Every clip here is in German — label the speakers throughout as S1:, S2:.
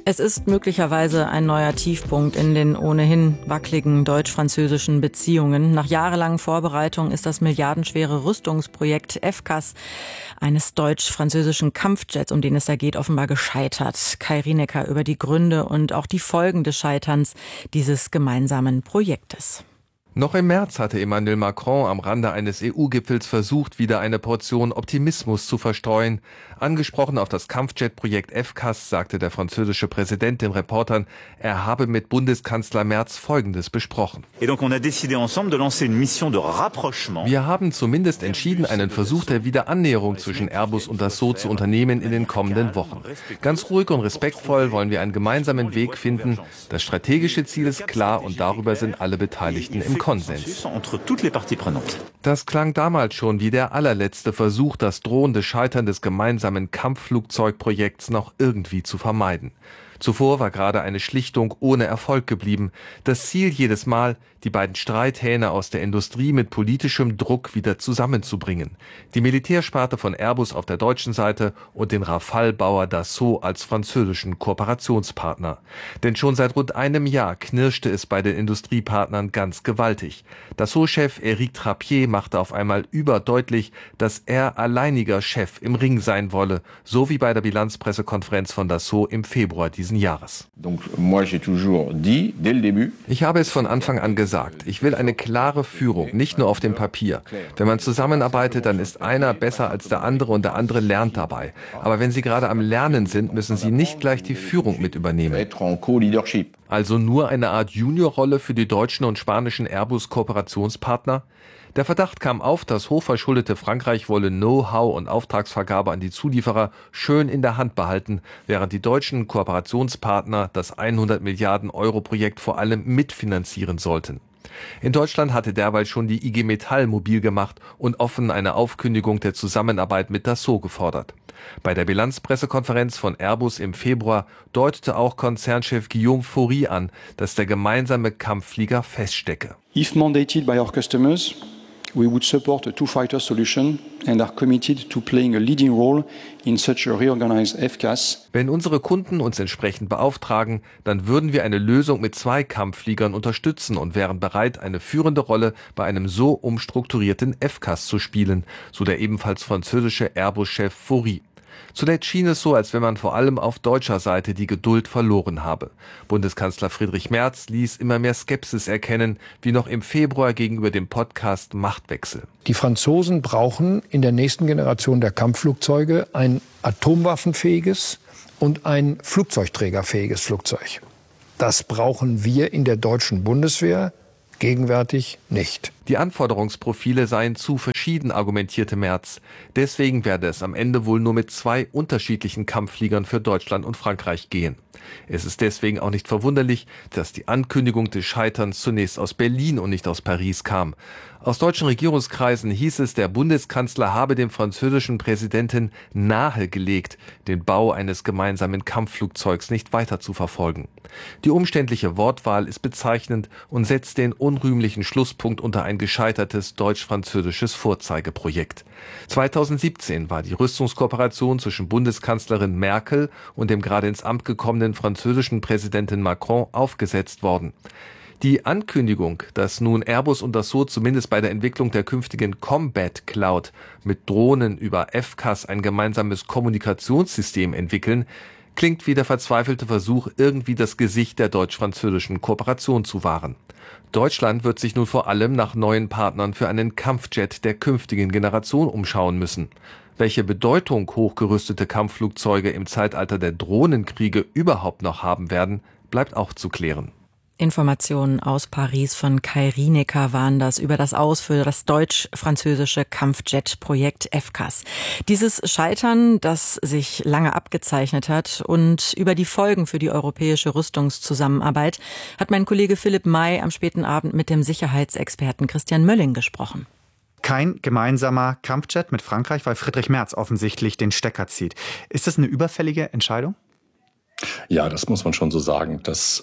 S1: Es ist möglicherweise ein neuer Tiefpunkt in den ohnehin wackeligen deutsch-französischen Beziehungen. Nach jahrelangen Vorbereitungen ist das milliardenschwere Rüstungsprojekt FCAS eines deutsch-französischen Kampfjets, um den es da geht, offenbar gescheitert. Kai Rinecker über die Gründe und auch die Folgen des Scheiterns dieses gemeinsamen Projektes.
S2: Noch im März hatte Emmanuel Macron am Rande eines EU-Gipfels versucht, wieder eine Portion Optimismus zu verstreuen. Angesprochen auf das Kampfjet-Projekt FCAS sagte der französische Präsident den Reportern, er habe mit Bundeskanzler Merz Folgendes besprochen. Wir haben zumindest entschieden, einen Versuch der Wiederannäherung zwischen Airbus und Dassault zu unternehmen in den kommenden Wochen. Ganz ruhig und respektvoll wollen wir einen gemeinsamen Weg finden. Das strategische Ziel ist klar und darüber sind alle Beteiligten im Konsens. Das klang damals schon wie der allerletzte Versuch, das drohende Scheitern des gemeinsamen Kampfflugzeugprojekts noch irgendwie zu vermeiden. Zuvor war gerade eine Schlichtung ohne Erfolg geblieben. Das Ziel jedes Mal, die beiden Streithähne aus der Industrie mit politischem Druck wieder zusammenzubringen. Die Militärsparte von Airbus auf der deutschen Seite und den Rafale-Bauer Dassault als französischen Kooperationspartner. Denn schon seit rund einem Jahr knirschte es bei den Industriepartnern ganz gewaltig. Dassault-Chef Éric Trappier machte auf einmal überdeutlich, dass er alleiniger Chef im Ring sein wolle, so wie bei der Bilanzpressekonferenz von Dassault im Februar diesen Jahres. Ich habe es von Anfang an gesagt, ich will eine klare Führung, nicht nur auf dem Papier. Wenn man zusammenarbeitet, dann ist einer besser als der andere und der andere lernt dabei. Aber wenn Sie gerade am Lernen sind, müssen Sie nicht gleich die Führung mit übernehmen. Also nur eine Art Juniorrolle für die deutschen und spanischen Airbus-Kooperationspartner? Der Verdacht kam auf, das hochverschuldete Frankreich wolle Know-how und Auftragsvergabe an die Zulieferer schön in der Hand behalten, während die deutschen Kooperationspartner das 100 Milliarden Euro Projekt vor allem mitfinanzieren sollten. In Deutschland hatte derweil schon die IG Metall mobil gemacht und offen eine Aufkündigung der Zusammenarbeit mit Dassault gefordert. Bei der Bilanzpressekonferenz von Airbus im Februar deutete auch Konzernchef Guillaume Faury an, dass der gemeinsame Kampfflieger feststecke.
S3: If mandated by our customers, we would support a two-fighter solution and are committed to playing a leading role in such a reorganized FCAS.
S2: Wenn unsere Kunden uns entsprechend beauftragen, dann würden wir eine Lösung mit 2 Kampffliegern unterstützen und wären bereit, eine führende Rolle bei einem so umstrukturierten FCAS zu spielen, so der ebenfalls französische Airbus-Chef Faury. Zuletzt schien es so, als wenn man vor allem auf deutscher Seite die Geduld verloren habe. Bundeskanzler Friedrich Merz ließ immer mehr Skepsis erkennen, wie noch im Februar gegenüber dem Podcast Machtwechsel.
S4: Die Franzosen brauchen in der nächsten Generation der Kampfflugzeuge ein atomwaffenfähiges und ein flugzeugträgerfähiges Flugzeug. Das brauchen wir in der deutschen Bundeswehr gegenwärtig nicht.
S2: Die Anforderungsprofile seien zu verschieden, argumentierte Merz. Deswegen werde es am Ende wohl nur mit 2 unterschiedlichen Kampffliegern für Deutschland und Frankreich gehen. Es ist deswegen auch nicht verwunderlich, dass die Ankündigung des Scheiterns zunächst aus Berlin und nicht aus Paris kam. Aus deutschen Regierungskreisen hieß es, der Bundeskanzler habe dem französischen Präsidenten nahegelegt, den Bau eines gemeinsamen Kampfflugzeugs nicht weiter zu verfolgen. Die umständliche Wortwahl ist bezeichnend und setzt den unrühmlichen Schlusspunkt unter ein gescheitertes deutsch-französisches Vorzeigeprojekt. 2017 war die Rüstungskooperation zwischen Bundeskanzlerin Merkel und dem gerade ins Amt gekommenen französischen Präsidenten Macron aufgesetzt worden. Die Ankündigung, dass nun Airbus und Dassault zumindest bei der Entwicklung der künftigen Combat Cloud mit Drohnen über FCAS ein gemeinsames Kommunikationssystem entwickeln, klingt wie der verzweifelte Versuch, irgendwie das Gesicht der deutsch-französischen Kooperation zu wahren. Deutschland wird sich nun vor allem nach neuen Partnern für einen Kampfjet der künftigen Generation umschauen müssen. Welche Bedeutung hochgerüstete Kampfflugzeuge im Zeitalter der Drohnenkriege überhaupt noch haben werden, bleibt auch zu klären.
S1: Informationen aus Paris von Kai Rinecker waren das über das Aus für das deutsch-französische Kampfjet-Projekt FCAS. Dieses Scheitern, das sich lange abgezeichnet hat, und über die Folgen für die europäische Rüstungszusammenarbeit hat mein Kollege Philipp May am späten Abend mit dem Sicherheitsexperten Christian Mölling gesprochen.
S5: Kein gemeinsamer Kampfjet mit Frankreich, weil Friedrich Merz offensichtlich den Stecker zieht. Ist das eine überfällige Entscheidung?
S6: Ja, das muss man schon so sagen. Das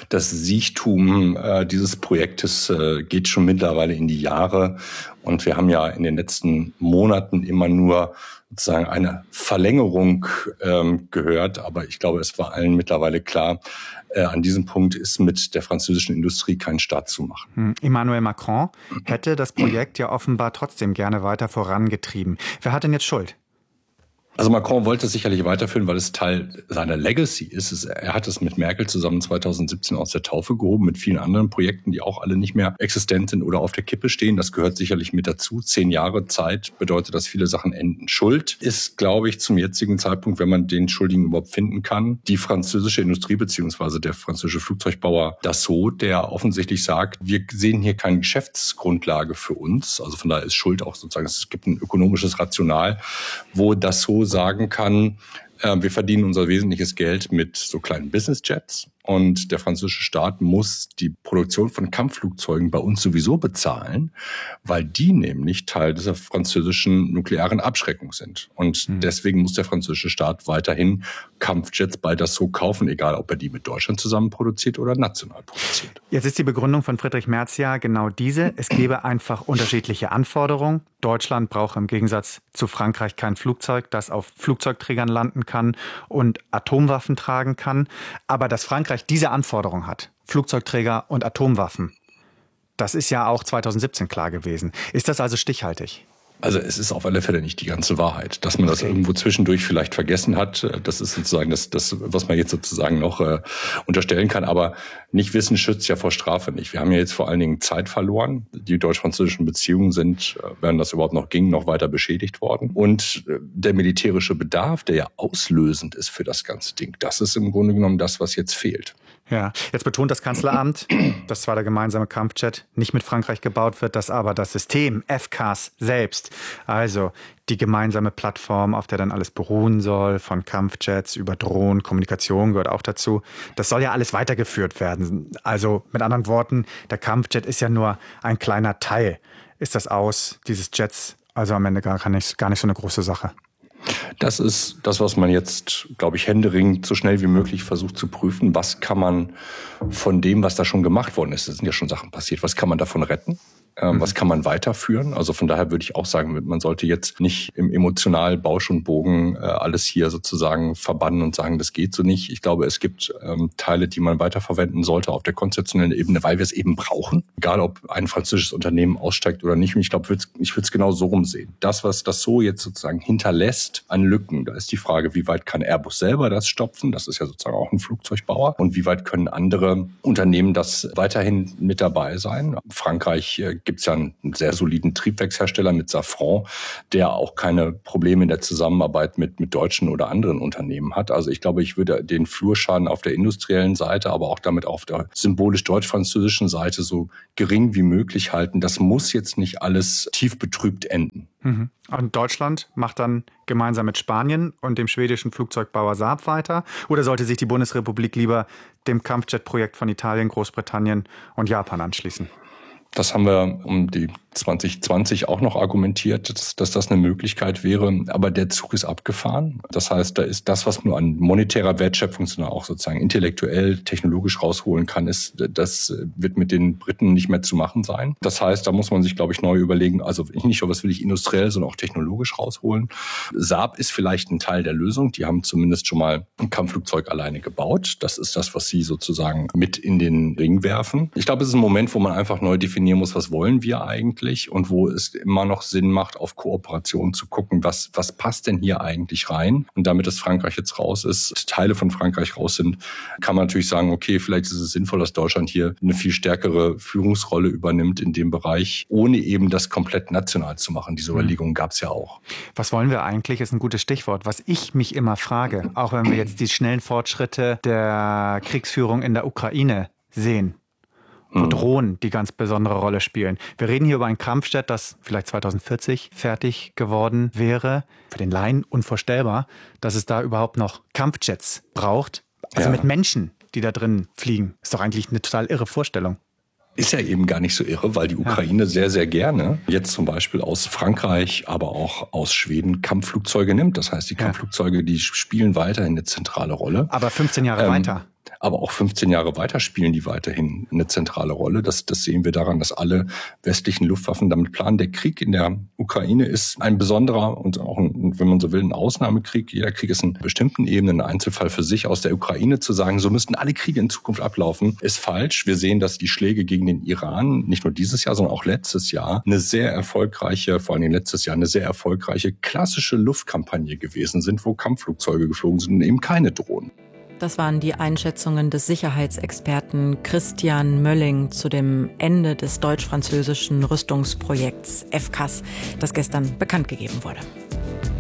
S6: Siechtum dieses Projektes geht schon mittlerweile in die Jahre. Und wir haben ja in den letzten Monaten immer nur sozusagen eine Verlängerung gehört. Aber ich glaube, es war allen mittlerweile klar, an diesem Punkt ist mit der französischen Industrie kein Start zu machen.
S5: Emmanuel Macron hätte das Projekt ja offenbar trotzdem gerne weiter vorangetrieben. Wer hat denn jetzt Schuld?
S6: Also Macron wollte es sicherlich weiterführen, weil es Teil seiner Legacy ist. Er hat es mit Merkel zusammen 2017 aus der Taufe gehoben, mit vielen anderen Projekten, die auch alle nicht mehr existent sind oder auf der Kippe stehen. Das gehört sicherlich mit dazu. 10 Jahre Zeit bedeutet, dass viele Sachen enden. Schuld ist, glaube ich, zum jetzigen Zeitpunkt, wenn man den Schuldigen überhaupt finden kann, die französische Industrie beziehungsweise der französische Flugzeugbauer Dassault, der offensichtlich sagt, wir sehen hier keine Geschäftsgrundlage für uns. Also von daher ist Schuld auch sozusagen, es gibt ein ökonomisches Rational, wo Dassault sagen kann, wir verdienen unser wesentliches Geld mit so kleinen Businessjets und der französische Staat muss die Produktion von Kampfflugzeugen bei uns sowieso bezahlen, weil die nämlich Teil dieser französischen nuklearen Abschreckung sind. Und deswegen muss der französische Staat weiterhin Kampfjets bei Dassault kaufen, egal ob er die mit Deutschland zusammen produziert oder national produziert.
S5: Jetzt ist die Begründung von Friedrich Merz ja genau diese. Es gäbe einfach unterschiedliche Anforderungen. Deutschland braucht im Gegensatz zu Frankreich kein Flugzeug, das auf Flugzeugträgern landen kann und Atomwaffen tragen kann. Aber dass Frankreich diese Anforderung hat, Flugzeugträger und Atomwaffen, das ist ja auch 2017 klar gewesen. Ist das also stichhaltig?
S6: Also es ist auf alle Fälle nicht die ganze Wahrheit. Dass man das irgendwo zwischendurch vielleicht vergessen hat, das ist sozusagen das was man jetzt sozusagen noch unterstellen kann. Aber nicht wissen schützt ja vor Strafe nicht. Wir haben ja jetzt vor allen Dingen Zeit verloren. Die deutsch-französischen Beziehungen sind, wenn das überhaupt noch ging, noch weiter beschädigt worden. Und der militärische Bedarf, der ja auslösend ist für das ganze Ding, das ist im Grunde genommen das, was jetzt fehlt.
S5: Ja, jetzt betont das Kanzleramt, dass zwar der gemeinsame Kampfjet nicht mit Frankreich gebaut wird, dass aber das System FCAS selbst, also die gemeinsame Plattform, auf der dann alles beruhen soll, von Kampfjets über Drohnen, Kommunikation gehört auch dazu, das soll ja alles weitergeführt werden. Also mit anderen Worten, der Kampfjet ist ja nur ein kleiner Teil. Ist das Aus dieses Jets also am Ende gar nicht so eine große Sache?
S6: Das ist das, was man jetzt, glaube ich, händeringend so schnell wie möglich versucht zu prüfen. Was kann man von dem, was da schon gemacht worden ist, es sind ja schon Sachen passiert, was kann man davon retten? Was kann man weiterführen? Also von daher würde ich auch sagen, man sollte jetzt nicht im emotionalen Bausch und Bogen alles hier sozusagen verbannen und sagen, das geht so nicht. Ich glaube, es gibt Teile, die man weiterverwenden sollte auf der konzeptionellen Ebene, weil wir es eben brauchen. Egal, ob ein französisches Unternehmen aussteigt oder nicht. Und ich glaube, ich würde es genau so rumsehen. Das, was das so jetzt sozusagen hinterlässt an Lücken, da ist die Frage, wie weit kann Airbus selber das stopfen? Das ist ja sozusagen auch ein Flugzeugbauer. Und wie weit können andere Unternehmen das weiterhin mit dabei sein? Frankreich gibt es ja einen sehr soliden Triebwerkshersteller mit Safran, der auch keine Probleme in der Zusammenarbeit mit deutschen oder anderen Unternehmen hat. Also ich glaube, ich würde den Flurschaden auf der industriellen Seite, aber auch damit auf der symbolisch deutsch-französischen Seite so gering wie möglich halten. Das muss jetzt nicht alles tief betrübt enden.
S5: Und Deutschland macht dann gemeinsam mit Spanien und dem schwedischen Flugzeugbauer Saab weiter? Oder sollte sich die Bundesrepublik lieber dem Kampfjet-Projekt von Italien, Großbritannien und Japan anschließen?
S6: Das haben wir um die 2020 auch noch argumentiert, dass das eine Möglichkeit wäre. Aber der Zug ist abgefahren. Das heißt, da ist das, was man an monetärer Wertschöpfung, sondern auch sozusagen intellektuell, technologisch rausholen kann, das wird mit den Briten nicht mehr zu machen sein. Das heißt, da muss man sich, glaube ich, neu überlegen, also nicht nur, was will ich industriell, sondern auch technologisch rausholen. Saab ist vielleicht ein Teil der Lösung. Die haben zumindest schon mal ein Kampfflugzeug alleine gebaut. Das ist das, was sie sozusagen mit in den Ring werfen. Ich glaube, es ist ein Moment, wo man einfach neu definieren muss, was wollen wir eigentlich? Und wo es immer noch Sinn macht, auf Kooperation zu gucken, was passt denn hier eigentlich rein? Und damit das Frankreich jetzt raus ist, Teile von Frankreich raus sind, kann man natürlich sagen, okay, vielleicht ist es sinnvoll, dass Deutschland hier eine viel stärkere Führungsrolle übernimmt in dem Bereich, ohne eben das komplett national zu machen. Diese Überlegungen gab es ja auch.
S5: Was wollen wir eigentlich, ist ein gutes Stichwort. Was ich mich immer frage, auch wenn wir jetzt die schnellen Fortschritte der Kriegsführung in der Ukraine sehen, wo Drohnen die ganz besondere Rolle spielen. Wir reden hier über ein Kampfjet, das vielleicht 2040 fertig geworden wäre. Für den Laien unvorstellbar, dass es da überhaupt noch Kampfjets braucht. Also mit Menschen, die da drin fliegen. Ist doch eigentlich eine total irre Vorstellung.
S6: ist ja eben gar nicht so irre, weil die Ukraine sehr, sehr gerne jetzt zum Beispiel aus Frankreich, aber auch aus Schweden Kampfflugzeuge nimmt. Das heißt, die Kampfflugzeuge, die spielen weiterhin eine zentrale Rolle.
S5: Aber 15 Jahre weiter.
S6: Aber auch 15 Jahre weiter spielen die weiterhin eine zentrale Rolle. Das sehen wir daran, dass alle westlichen Luftwaffen damit planen. Der Krieg in der Ukraine ist ein besonderer und auch, wenn man so will, ein Ausnahmekrieg. Jeder Krieg ist in bestimmten Ebenen ein Einzelfall für sich. Aus der Ukraine zu sagen, so müssten alle Kriege in Zukunft ablaufen, ist falsch. Wir sehen, dass die Schläge gegen den Iran nicht nur dieses Jahr, sondern auch letztes Jahr eine sehr erfolgreiche, vor allem letztes Jahr eine sehr erfolgreiche klassische Luftkampagne gewesen sind, wo Kampfflugzeuge geflogen sind und eben keine Drohnen.
S1: Das waren die Einschätzungen des Sicherheitsexperten Christian Mölling zu dem Ende des deutsch-französischen Rüstungsprojekts FCAS, das gestern bekannt gegeben wurde.